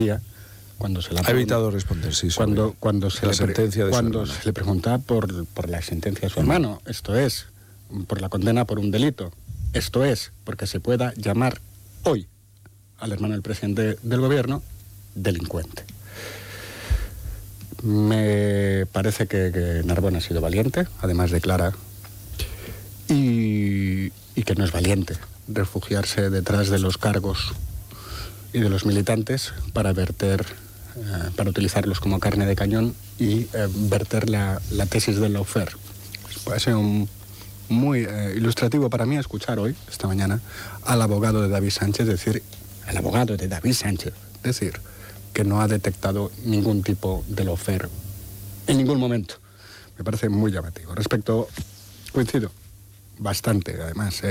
cuando se la ha evitado responder, sí, cuando se le pregunta por la sentencia de su hermano, esto es, por la condena por un delito, esto es, porque se pueda llamar hoy al hermano del presidente del gobierno delincuente. Me parece que Narbona ha sido valiente, además declara, y que no es valiente refugiarse detrás de los cargos y de los militantes para utilizarlos como carne de cañón y verter la tesis del lawfare. Puede ser muy ilustrativo para mí escuchar hoy, esta mañana, al abogado de David Sánchez decir que no ha detectado ningún tipo de lawfare en ningún momento. Me parece muy llamativo. Coincido bastante, además,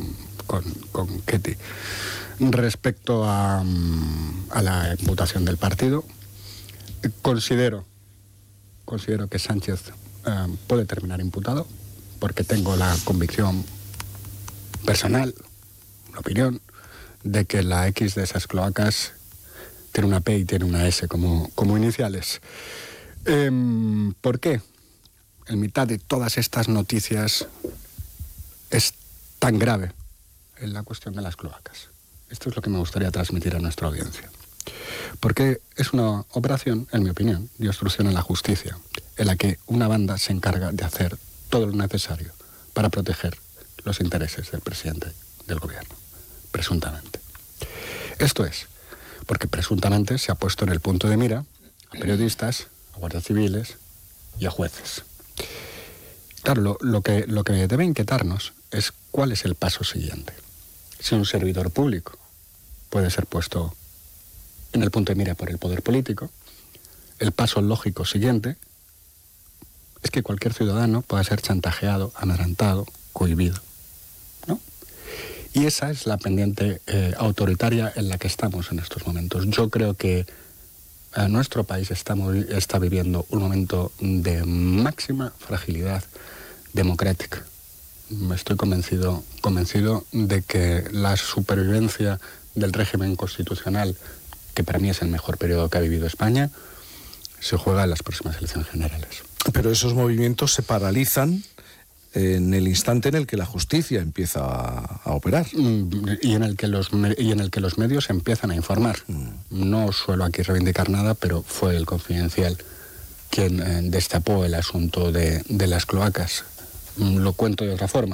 con Ketty. Respecto a la imputación del partido, considero que Sánchez puede terminar imputado, porque tengo la convicción personal, la opinión, de que la X de esas cloacas tiene una P y tiene una S como iniciales. ¿Por qué? En mitad de todas estas noticias es tan grave en la cuestión de las cloacas. Esto es lo que me gustaría transmitir a nuestra audiencia. Porque es una operación, en mi opinión, de obstrucción a la justicia, en la que una banda se encarga de hacer todo lo necesario para proteger los intereses del presidente del gobierno, presuntamente. Esto es, porque presuntamente se ha puesto en el punto de mira a periodistas, a guardias civiles y a jueces. Claro, lo que debe inquietarnos es cuál es el paso siguiente. Si un servidor público puede ser puesto en el punto de mira por el poder político, el paso lógico siguiente es que cualquier ciudadano pueda ser chantajeado, amedrentado, cohibido, ¿no? Y esa es la pendiente autoritaria en la que estamos en estos momentos. Yo creo que nuestro país está viviendo un momento de máxima fragilidad democrática. Estoy convencido de que la supervivencia del régimen constitucional, que para mí es el mejor periodo que ha vivido España, se juega en las próximas elecciones generales. Pero esos movimientos se paralizan en el instante en el que la justicia empieza a operar. Y en el que los medios empiezan a informar. No suelo aquí reivindicar nada, pero fue el Confidencial quien destapó el asunto de las cloacas. Lo cuento de otra forma,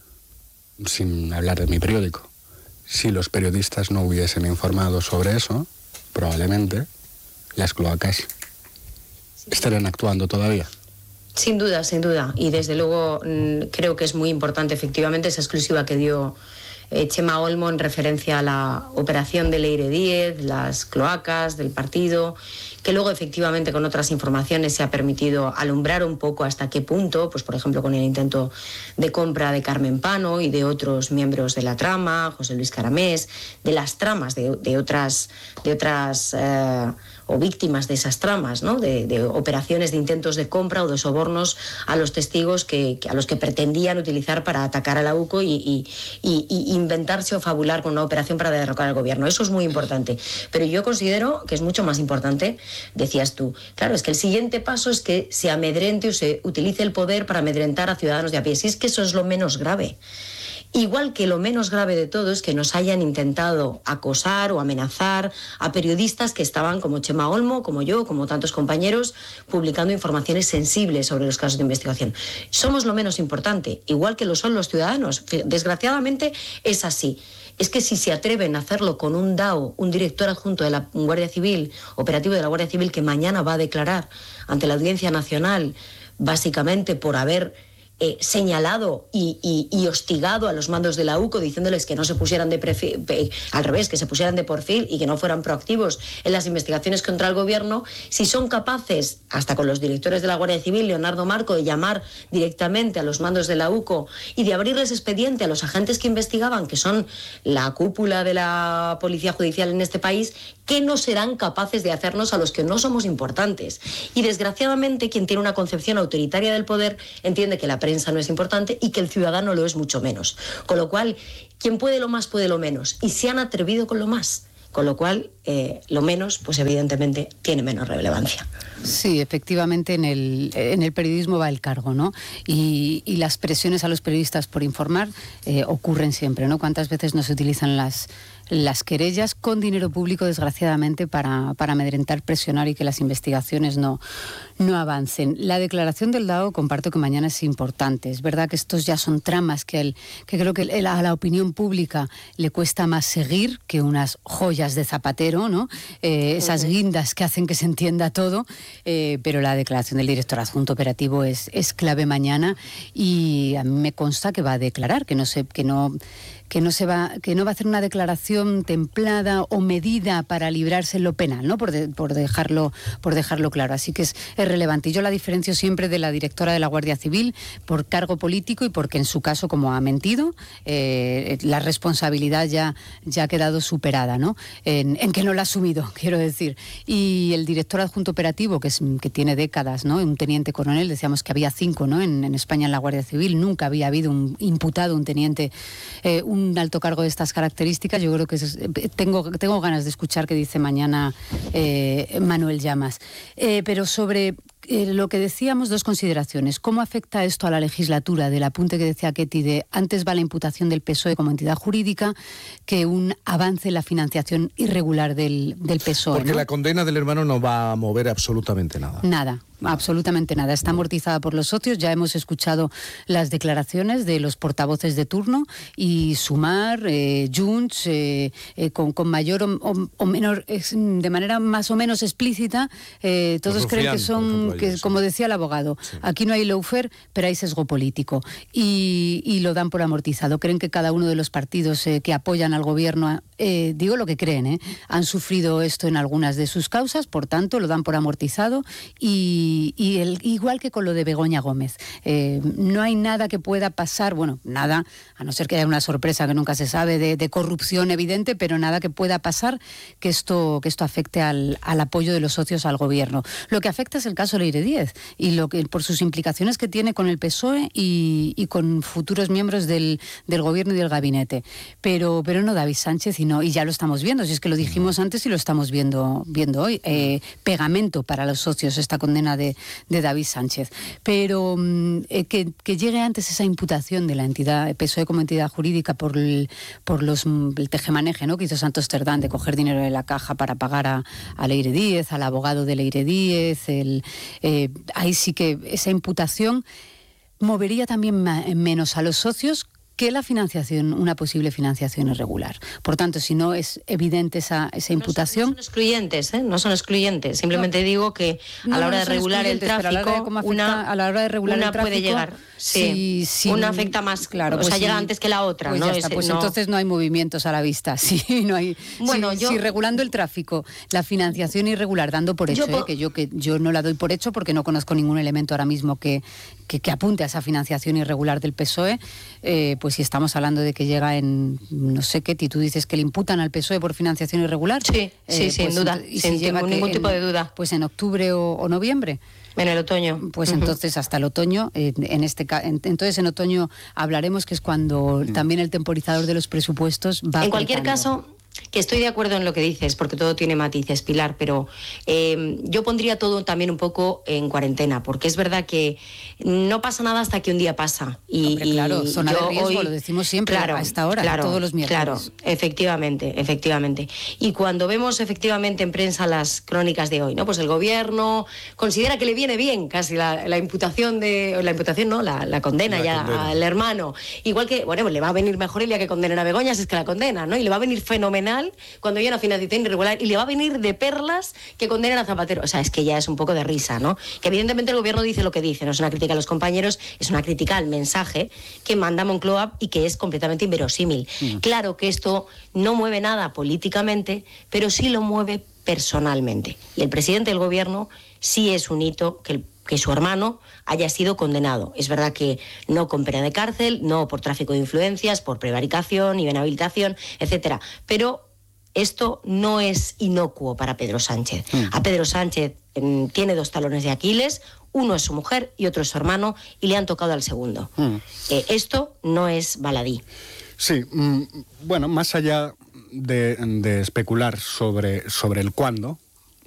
sin hablar de mi periódico. Si los periodistas no hubiesen informado sobre eso, probablemente las cloacas estarían actuando todavía. Sin duda, sin duda. Y desde luego creo que es muy importante efectivamente esa exclusiva que dio Chema Olmo en referencia a la operación de Leire Díez, las cloacas del partido, que luego efectivamente con otras informaciones se ha permitido alumbrar un poco hasta qué punto, pues por ejemplo con el intento de compra de Carmen Pano y de otros miembros de la trama, José Luis Caramés, de las tramas de otras o víctimas de esas tramas, ¿no? de operaciones de intentos de compra o de sobornos a los testigos a los que pretendían utilizar para atacar a la UCO y inventarse o fabular con una operación para derrocar al gobierno. Eso es muy importante. Pero yo considero que es mucho más importante, decías tú, claro, es que el siguiente paso es que se amedrente o se utilice el poder para amedrentar a ciudadanos de a pie. Si es que eso es lo menos grave. Igual que lo menos grave de todo es que nos hayan intentado acosar o amenazar a periodistas que estaban, como Chema Olmo, como yo, como tantos compañeros, publicando informaciones sensibles sobre los casos de investigación. Somos lo menos importante, igual que lo son los ciudadanos. Desgraciadamente es así. Es que si se atreven a hacerlo con un DAO, un director adjunto de la Guardia Civil, operativo de la Guardia Civil, que mañana va a declarar ante la Audiencia Nacional, básicamente por haber señalado y hostigado a los mandos de la UCO, diciéndoles que no se pusieran al revés, que se pusieran de perfil y que no fueran proactivos en las investigaciones contra el gobierno, si son capaces, hasta con los directores de la Guardia Civil, Leonardo Marco, de llamar directamente a los mandos de la UCO y de abrirles expediente a los agentes que investigaban, que son la cúpula de la Policía Judicial en este país, ¿qué no serán capaces de hacernos a los que no somos importantes? Y desgraciadamente quien tiene una concepción autoritaria del poder entiende que la prensa no es importante y que el ciudadano lo es mucho menos. Con lo cual, quien puede lo más puede lo menos. Y se han atrevido con lo más. con lo cual lo menos, pues evidentemente tiene menos relevancia. Sí, efectivamente en el periodismo va el cargo, ¿no? Y las presiones a los periodistas por informar ocurren siempre, ¿no? ¿Cuántas veces no se utilizan las querellas con dinero público, desgraciadamente, para amedrentar, presionar y que las investigaciones no avancen? La declaración del DAO comparto que mañana es importante. Es verdad que estos ya son tramas que creo que a la opinión pública le cuesta más seguir que unas joyas de Zapatero, ¿no? Esas guindas que hacen que se entienda todo, pero la declaración del director adjunto operativo es clave mañana, y a mí me consta que va a declarar, que no va a hacer una declaración templada o medida para librarse en lo penal, ¿no? Por dejarlo claro. Así que es relevante. Y yo la diferencio siempre de la directora de la Guardia Civil por cargo político y porque en su caso, como ha mentido, la responsabilidad ya ha quedado superada, ¿no? En que no la ha asumido, quiero decir. Y el director adjunto operativo, que tiene décadas, ¿no? Un teniente coronel, decíamos que había 5, ¿no? En España en la Guardia Civil nunca había habido un imputado, un teniente, un alto cargo de estas características. Yo creo que tengo ganas de escuchar qué dice mañana Manuel Llamas. Pero sobre lo que decíamos, 2 consideraciones. ¿Cómo afecta esto a la legislatura? Del apunte que decía Ketty de antes va la imputación del PSOE como entidad jurídica que un avance en la financiación irregular del PSOE. Porque ¿no? La condena del hermano no va a mover absolutamente nada. Nada. Absolutamente nada. Está amortizada por los socios. Ya hemos escuchado las declaraciones de los portavoces de turno y Sumar, Junts, con mayor o menor, de manera más o menos explícita, todos creen que son, como decía el abogado, sí. Aquí no hay lawfare, pero hay sesgo político. Y lo dan por amortizado. Creen que cada uno de los partidos que apoyan al gobierno, digo lo que creen, han sufrido esto en algunas de sus causas, por tanto lo dan por amortizado igual que con lo de Begoña Gómez. No hay nada que pueda pasar, bueno, nada, a no ser que haya una sorpresa que nunca se sabe de corrupción evidente, pero nada que pueda pasar que esto afecte al apoyo de los socios al gobierno. Lo que afecta es el caso Leire Díez y lo que por sus implicaciones que tiene con el PSOE y con futuros miembros del gobierno y del gabinete. Pero no David Sánchez y ya lo estamos viendo, si es que lo dijimos antes y lo estamos viendo hoy. Pegamento para los socios esta condena de David Sánchez. Pero que llegue antes esa imputación de la entidad PSOE como entidad jurídica por el tejemaneje, ¿no? Que hizo Santos Cerdán de coger dinero de la caja para pagar a Leire Díez, al abogado de Leire Díez. Ahí sí que esa imputación movería también menos a los socios que la financiación, una posible financiación irregular. Por tanto, si no es evidente esa imputación... No son excluyentes. Simplemente digo que a la hora de regular el tráfico, una puede llegar. Sí, una afecta más, claro, pues llega antes que la otra. Pues ¿no? Entonces no hay movimientos a la vista. Sí, no hay. Bueno, si regulando el tráfico, la financiación irregular, dando por hecho, que yo no la doy por hecho porque no conozco ningún elemento ahora mismo que apunte a esa financiación irregular del PSOE, pues si estamos hablando de que llega en, no sé qué, tú dices que le imputan al PSOE por financiación irregular. Sí, sin duda, sin ningún tipo de duda. Pues en octubre o noviembre. En el otoño. Pues entonces hasta el otoño, entonces en otoño hablaremos, que es cuando también el temporizador de los presupuestos va. En cualquier caso, que estoy de acuerdo en lo que dices, porque todo tiene matices, Pilar, pero yo pondría todo también un poco en cuarentena, porque es verdad que no pasa nada hasta que un día pasa. Claro, zona de riesgo, lo decimos siempre, claro, a esta hora, todos los miércoles. Claro, efectivamente. Y cuando vemos efectivamente en prensa las crónicas de hoy, ¿no? Pues el gobierno considera que le viene bien casi la condena ya al hermano. Igual que, bueno, le va a venir mejor el día que condenen a Begoña, si es que la condena, ¿no? Y le va a venir fenomenal cuando haya una financiación irregular, y le va a venir de perlas que condenen a Zapatero. O sea, es que ya es un poco de risa, ¿no? Que evidentemente el gobierno dice lo que dice, no es una crítica a los compañeros, es una crítica al mensaje que manda Moncloa y que es completamente inverosímil. Claro que esto no mueve nada políticamente, pero sí lo mueve personalmente. Y el presidente del gobierno sí es un hito que su hermano haya sido condenado. Es verdad que no con pena de cárcel, no por tráfico de influencias, por prevaricación, inhabilitación, etcétera. Pero esto no es inocuo para Pedro Sánchez. A Pedro Sánchez tiene 2 talones de Aquiles, uno es su mujer y otro es su hermano, y le han tocado al segundo. Esto no es baladí. Sí, bueno, más allá de especular sobre el cuándo,